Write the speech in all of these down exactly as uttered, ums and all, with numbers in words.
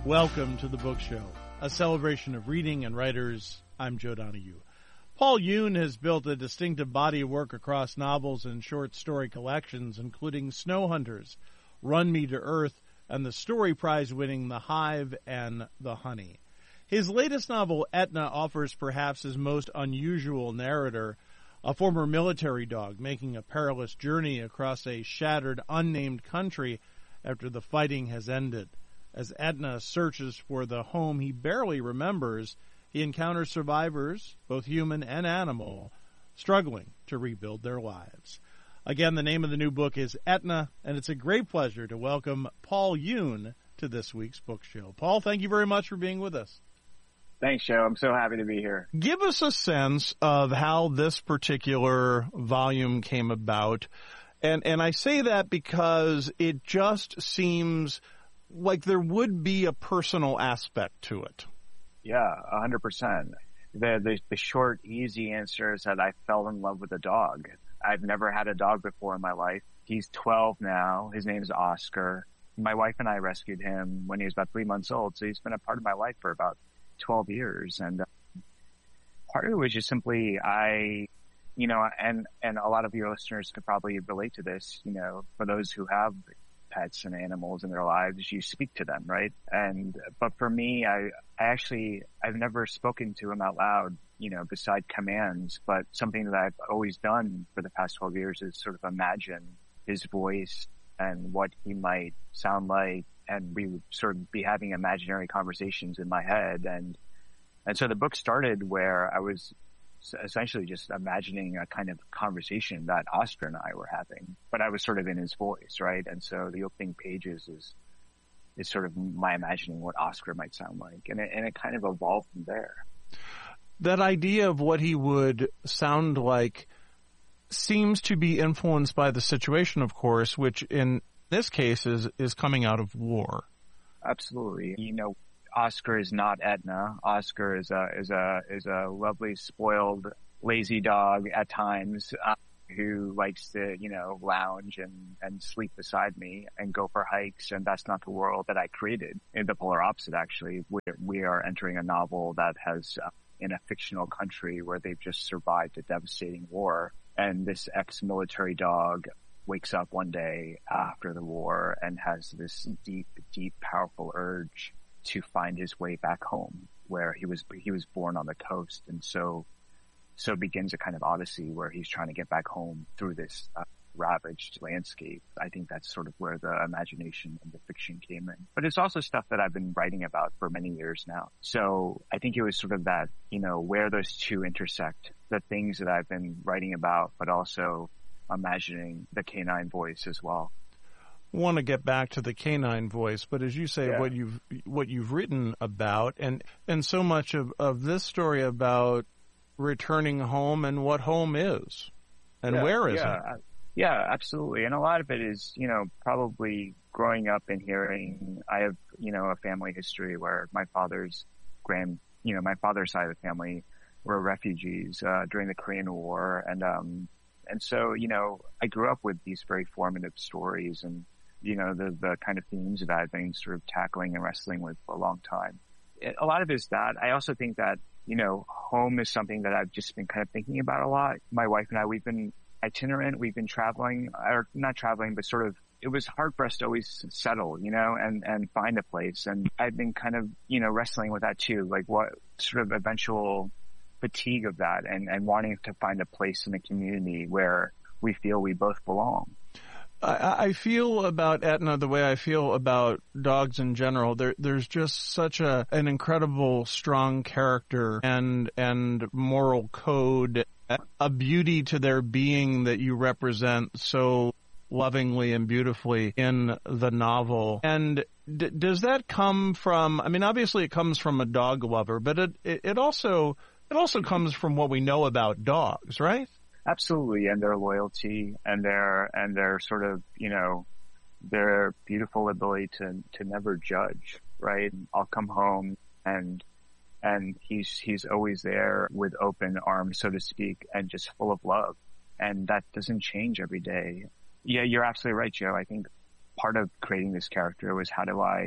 Welcome to the Book Show, a celebration of reading and writers. I'm Joe Donahue. Paul Yoon has built a distinctive body of work across novels and short story collections, including Snow Hunters, Run Me to Earth, and the Story Prize-winning The Hive and The Honey. His latest novel, Etna, offers perhaps his most unusual narrator, a former military dog making a perilous journey across a shattered, unnamed country after the fighting has ended. As Etna searches for the home he barely remembers, he encounters survivors, both human and animal, struggling to rebuild their lives. Again, the name of the new book is Etna, and it's a great pleasure to welcome Paul Yoon to this week's Book Show. Paul, thank you very much for being with us. Thanks, Joe. I'm so happy to be here. Give us a sense of how this particular volume came about. And, and I say that because it just seems like there would be a personal aspect to it. Yeah, a hundred percent. The, the the short, easy answer is that I fell in love with a dog. I've never had a dog before in my life. He's twelve now. His name is Oscar. My wife and I rescued him when he was about three months old. So he's been a part of my life for about twelve years. And uh, part of it was just simply I, you know, and, and a lot of your listeners could probably relate to this, you know, for those who have pets and animals in their lives, you speak to them, right? And, but for me, I, I actually, I've never spoken to him out loud, you know, beside commands, but something that I've always done for the past twelve years is sort of imagine his voice and what he might sound like. And we would sort of be having imaginary conversations in my head. And, and so the book started where I was essentially just imagining a kind of conversation that Oscar and I were having, but I was sort of in his voice, right? And so the opening pages is, is sort of my imagining what Oscar might sound like. And it, and it kind of evolved from there. That idea of what he would sound like seems to be influenced by the situation, of course, which in this case is, is coming out of war. Absolutely. You know, Oscar is not Etna. Oscar is a is a is a lovely, spoiled, lazy dog at times uh, who likes to, you know, lounge and and sleep beside me and go for hikes. And that's not the world that I created. In the polar opposite, actually, we we are entering a novel that has uh, in a fictional country where they've just survived a devastating war, and this ex-military dog wakes up one day after the war and has this deep, deep, powerful urge to find his way back home, where he was he was born on the coast, and so so begins a kind of odyssey where he's trying to get back home through this uh, ravaged landscape. I think that's sort of where the imagination and the fiction came in. But it's also stuff that I've been writing about for many years now. So I think it was sort of that, you know, where those two intersect, the things that I've been writing about, but also imagining the canine voice as well. Want to get back to the canine voice, but as you say, yeah. what you've what you've written about, and and so much of, of this story about returning home and what home is, and yeah, where is yeah, it? Yeah, absolutely. And a lot of it is, you know, probably growing up and hearing. I have, you know, a family history where my father's grand, you know, my father's side of the family were refugees uh, during the Korean War, and um, and so you know, I grew up with these very formative stories and, you know, the, the kind of themes that I've been sort of tackling and wrestling with for a long time. It, a lot of it is that. I also think that, you know, home is something that I've just been kind of thinking about a lot. My wife and I, we've been itinerant, we've been traveling, or not traveling, but sort of, it was hard for us to always settle, you know, and, and find a place. And I've been kind of, you know, wrestling with that too, like what sort of eventual fatigue of that, and, and wanting to find a place in the community where we feel we both belong. I, I feel about Etna the way I feel about dogs in general. There, there's just such a an incredible, strong character and and moral code, a beauty to their being that you represent so lovingly and beautifully in the novel. And d- does that come from? I mean, obviously, it comes from a dog lover, but it it, it also it also comes from what we know about dogs, right? Absolutely, and their loyalty and their and their sort of, you know, their beautiful ability to to never judge, right? I'll come home and and he's he's always there with open arms, so to speak, and just full of love. And that doesn't change every day. Yeah, you're absolutely right, Joe. I think part of creating this character was how do I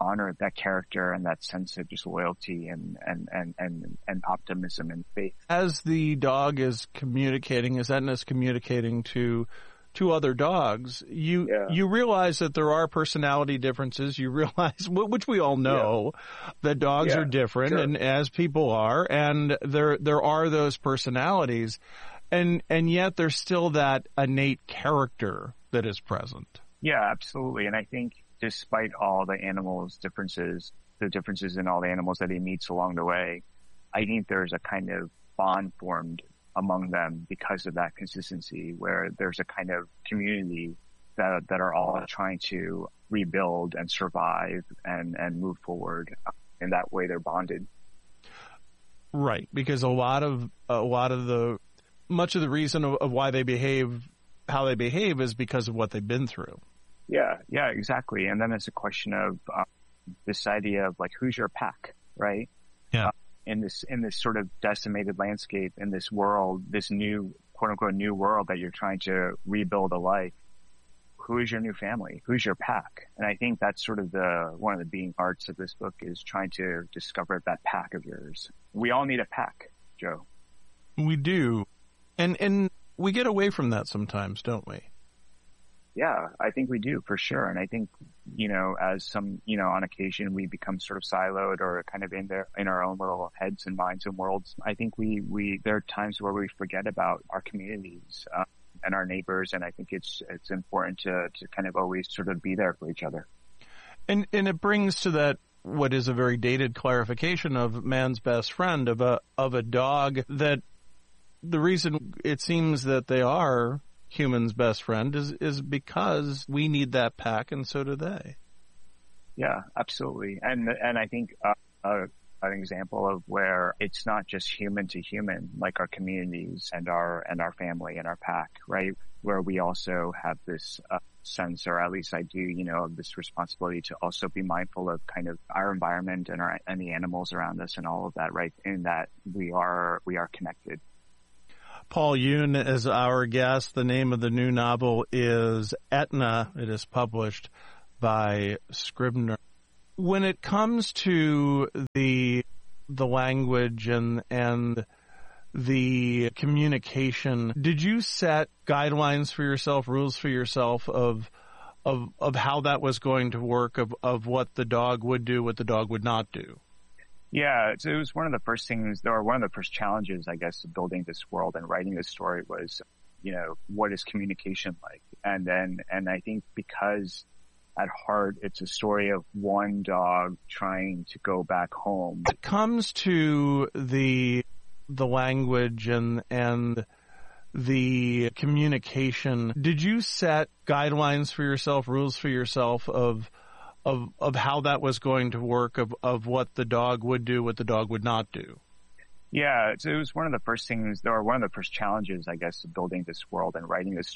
honor that character and that sense of just loyalty and, and, and, and, and optimism and faith. As the dog is communicating, as Etna is communicating to to other dogs, you yeah. you realize that there are personality differences. You realize, which we all know, yeah. that dogs yeah, are different, sure. and as people are, and there there are those personalities, and and yet there's still that innate character that is present. Yeah, absolutely. And I think despite all the animals' differences, the differences in all the animals that he meets along the way, I think there's a kind of bond formed among them because of that consistency, where there's a kind of community that that are all trying to rebuild and survive and, and move forward. In that way, they're bonded. Right, because a lot of a lot of the much of the reason of, of why they behave how they behave is because of what they've been through. Yeah, yeah, exactly. And then it's a question of um, this idea of like, who's your pack, right? Yeah. Uh, in this, in this sort of decimated landscape, in this world, this new, quote unquote, new world that you're trying to rebuild a life, who is your new family? Who's your pack? And I think that's sort of the, one of the being parts of this book is trying to discover that pack of yours. We all need a pack, Joe. We do. And, and we get away from that sometimes, don't we? Yeah, I think we do for sure. And I think, you know, as some, you know, on occasion we become sort of siloed or kind of in there, in our own little heads and minds and worlds. I think we, we, there are times where we forget about our communities, uh, and our neighbors. And I think it's, it's important to, to kind of always sort of be there for each other. And, and it brings to that what is a very dated clarification of man's best friend, of a, of a dog, that the reason it seems that they are human's best friend is, is because we need that pack, and so do they. Yeah, absolutely. And, and I think, uh, uh, an example of where it's not just human to human, like our communities and our, and our family and our pack, right? Where we also have this, uh, sense, or at least I do, you know, of this responsibility to also be mindful of kind of our environment and our, and the animals around us and all of that, right? In that we are, we are connected. Paul Yun is our guest. The name of the new novel is Etna. It is published by Scribner. When it comes to the the language and and the communication, did you set guidelines for yourself, rules for yourself of of of how that was going to work, of of what the dog would do, what the dog would not do? Yeah, it was one of the first things, or one of the first challenges, I guess, of building this world and writing this story was, you know, what is communication like? And then, and I think because at heart, it's a story of one dog trying to go back home. When it comes to the, the language and, and the communication, did you set guidelines for yourself, rules for yourself of, of of how that was going to work, of of what the dog would do, what the dog would not do? Yeah, it was one of the first things, or one of the first challenges, I guess, of building this world and writing this